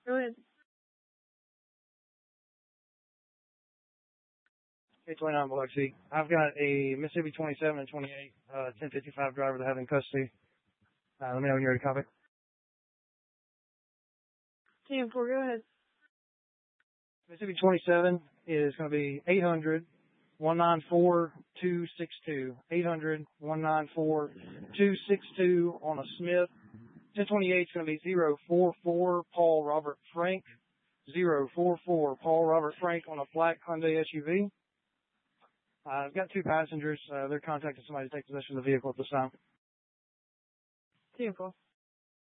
Go ahead. 829 Biloxi. I've got a Mississippi 27 and 28, 1055 driver that have in custody. Let me know when you're ready to copy. 10-4, go ahead. Mississippi 27 is going to be 800-194-262. 800-194-262 on a Smith. 1028 is going to be 044 Paul Robert Frank. 044 Paul Robert Frank on a black Hyundai SUV. I've got 2 passengers. They're contacting somebody to take possession of the vehicle at this time. 10-4.